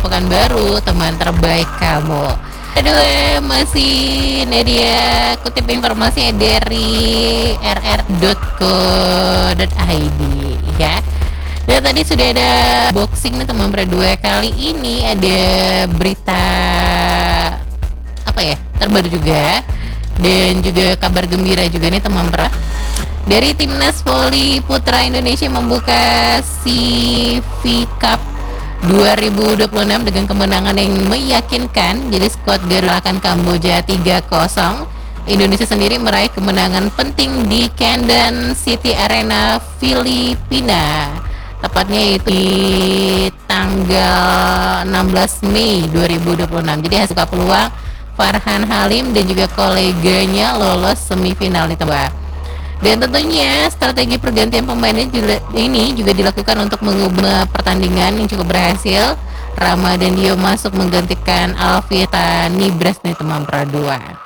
Pekanbaru, teman terbaik kamu. Aduh, masih Nadia kutip informasinya dari rr.co.id ya. Dan tadi sudah ada boxing nih teman berdua. Kali ini ada berita apa ya, terbaru juga dan juga kabar gembira juga nih teman pra. Dari Timnas Voli Putra Indonesia membuka CV Cup 2026 dengan kemenangan yang meyakinkan. Jadi skuad Garuda akan Kamboja 3-0. Indonesia sendiri meraih kemenangan penting di Kandan City Arena, Filipina. Tepatnya itu di tanggal 16 Mei 2026. Jadi hasil peluang Farhan Halim dan juga koleganya lolos semifinal nih teman. Dan tentunya strategi pergantian pemainnya ini juga dilakukan untuk mengubah pertandingan yang cukup berhasil. Ramadan Dio masuk menggantikan Alvita Nibras nih teman Pradua.